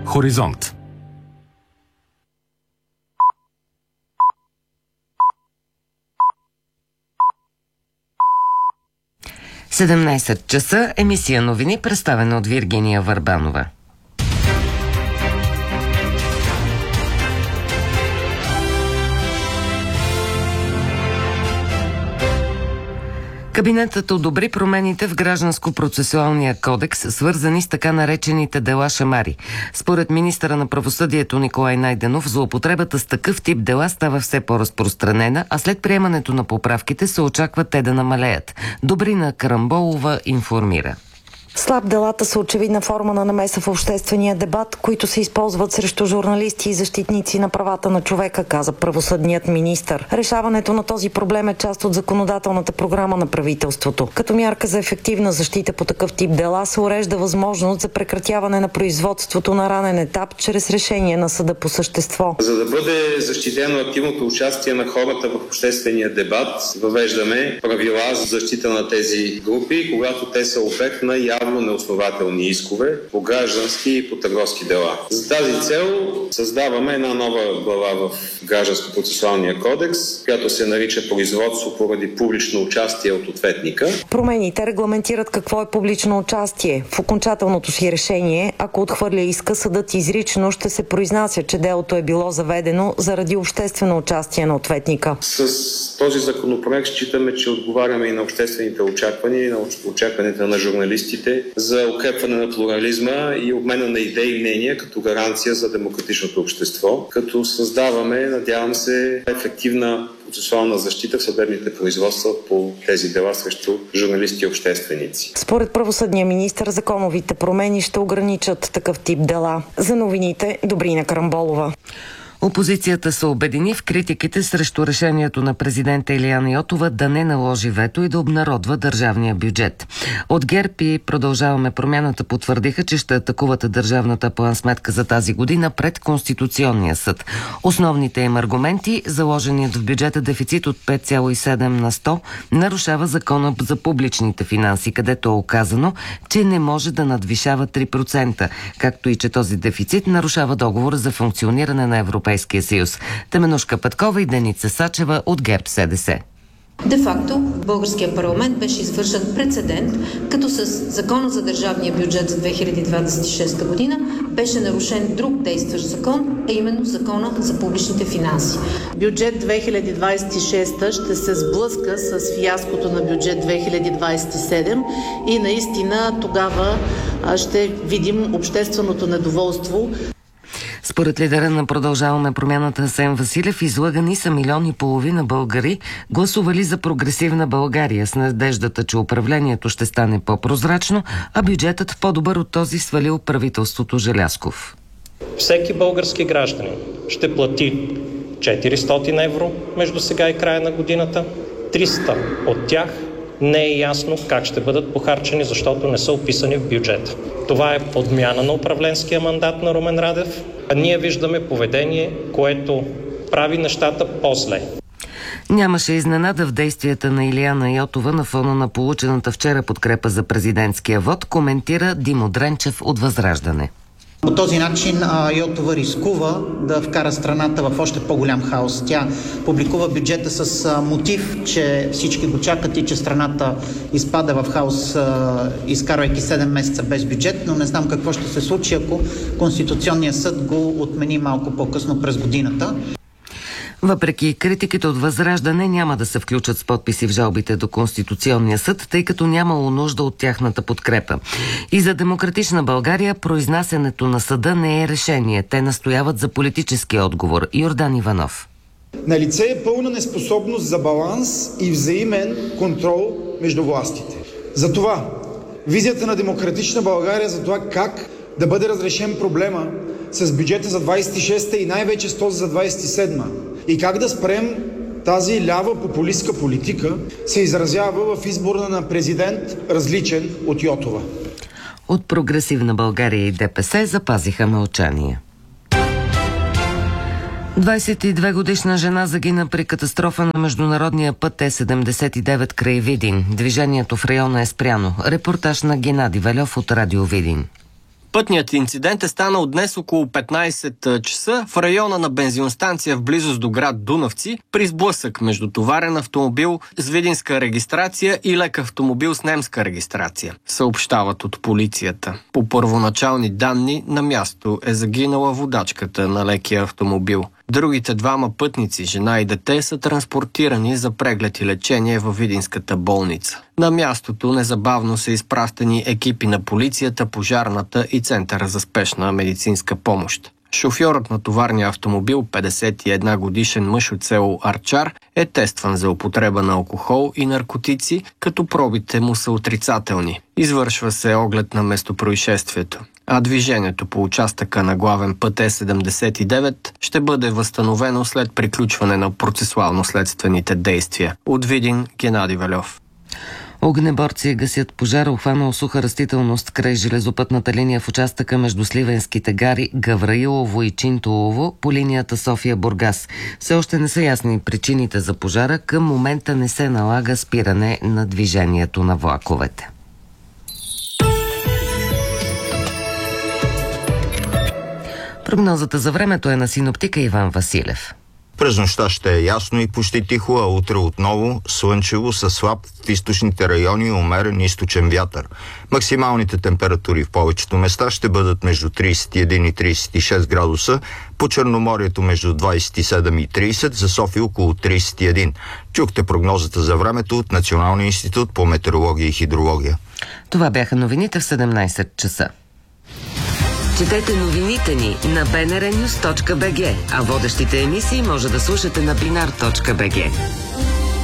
Хоризонт. Седемнайсет часа, емисия новини, представена от Виргиния Върбанова. Кабинетът одобри промените в Гражданско-процесуалния кодекс, свързани с така наречените дела шамари. Според министъра на правосъдието Николай Найденов, злоупотребата с такъв тип дела става все по-разпространена, а след приемането на поправките се очаква те да намалеят. Добрина Карамболова информира. Слаб делата са очевидна форма на намеса в обществения дебат, които се използват срещу журналисти и защитници на правата на човека, каза правосъдният министър. Решаването на този проблем е част от законодателната програма на правителството. Като мярка за ефективна защита по такъв тип дела се урежда възможност за прекратяване на производството на ранен етап чрез решение на съда по същество. За да бъде защитено активното участие на хората в обществения дебат, въвеждаме правила за защита на тези групи, когато те са обект на явно неоснователни искове по граждански и по търговски дела. За тази цел създаваме една нова глава в Гражданско-процесуалния кодекс, която се нарича производство поради публично участие от ответника. Промените регламентират какво е публично участие. В окончателното си решение, ако отхвърля иска, съдът изрично ще се произнася, че делото е било заведено заради обществено участие на ответника. С този законопроект считаме, че отговаряме и на обществените очаквания, и на очакванията на журналистите за укрепване на плурализма и обмена на идеи и мнения като гаранция за демократичното общество, като създаваме, надявам се, ефективна процесуална защита в съдебните производства по тези дела срещу журналисти и общественици. Според правосъдния министър, законовите промени ще ограничат такъв тип дела. За новините, Добрина Карамболова. Опозицията се обедини в критиките срещу решението на президента Илияна Йотова да не наложи вето и да обнародва държавния бюджет. От ГЕРБ и Продължаваме промяната потвърдиха, че ще атакуват държавната план-сметка за тази година пред Конституционния съд. Основните им аргументи, заложеният в бюджета дефицит от 5,7%, нарушава закона за публичните финанси, където е указано, че не може да надвишава 3%, както и че този дефицит нарушава договора за функциониране на Европейския съюз. Теменушка Петкова и Деница Сачева от ГЕРБ-СДС. Де-факто в българския парламент беше извършен прецедент, като с Закона за държавния бюджет за 2026 година беше нарушен друг действащ закон, а именно Закона за публичните финанси. Бюджет 2026 ще се сблъска с фиаското на бюджет 2027 и наистина тогава ще видим общественото недоволство. Според лидера на Продължаваме промяната Асен Василев, излъгани са 1,5 милиона българи, гласували за прогресивна България с надеждата, че управлението ще стане по-прозрачно, а бюджетът по-добър от този свалил правителството Желязков. Всеки български гражданин ще плати 400 евро между сега и края на годината. 300 от тях не е ясно как ще бъдат похарчени, защото не са описани в бюджета. Това е подмяна на управленския мандат на Румен Радев. А ние виждаме поведение, което прави нещата по-зле. Нямаше изненада в действията на Илияна Йотова на фона на получената вчера подкрепа за президентския вод, коментира Димо Дренчев от Възраждане. По този начин Йотова рискува да вкара страната в още по-голям хаос. Тя публикува бюджета с мотив, че всички го чакат и че страната изпада в хаос, изкарвайки 7 месеца без бюджет, но не знам какво ще се случи, ако Конституционният съд го отмени малко по-късно през годината. Въпреки критиките от Възраждане, няма да се включат с подписи в жалбите до Конституционния съд, тъй като нямало нужда от тяхната подкрепа. И за Демократична България произнасянето на съда не е решение. Те настояват за политически отговор. Йордан Иванов. Налице е пълна неспособност за баланс и взаимен контрол между властите. Затова визията на Демократична България за това как да бъде разрешен проблема с бюджета за 26-та и най-вече с този за 27-та и как да спрем тази лява популистка политика се изразява в избора на президент, различен от Йотова. От Прогресивна България и ДПС запазиха мълчание. 22-годишна жена загина при катастрофа на международния път Е-79 край Видин. Движението в района е спряно. Репортаж на Геннади Вальов от Радио Видин. Пътният инцидент е станал днес около 15 часа в района на бензиностанция в близост до град Дунавци при сблъсък между товарен автомобил с видинска регистрация и лек автомобил с немска регистрация, съобщават от полицията. По първоначални данни на място е загинала водачката на лекия автомобил. Другите двама пътници, жена и дете, са транспортирани за преглед и лечение във видинската болница. На мястото незабавно са изпратени екипи на полицията, пожарната и Центъра за спешна медицинска помощ. Шофьорът на товарния автомобил, 51 годишен мъж от село Арчар, е тестван за употреба на алкохол и наркотици, като пробите му са отрицателни. Извършва се оглед на местопроизшествието, а движението по участъка на главен път Е79 ще бъде възстановено след приключване на процесуално-следствените действия. От Видин, Геннади Вальов. Огнеборци гасят пожара, ухванал суха растителност край железопътната линия в участъка между сливенските гари Гавраилово и Чинтулово по линията София-Бургас. Все още не са ясни причините за пожара. Към момента не се налага спиране на движението на влаковете. Прогнозата за времето е на синоптика Иван Василев. През нощта ще е ясно и почти тихо, а утре отново слънчево със слаб в източните райони и умерен източен вятър. Максималните температури в повечето места ще бъдат между 31 и 36 градуса, по Черноморието между 27 и 30, за София около 31. Чухте прогнозата за времето от Националния институт по метеорология и хидрология. Това бяха новините в 17 часа. Четете новините ни на bnrnews.bg, а водещите емисии може да слушате на binar.bg.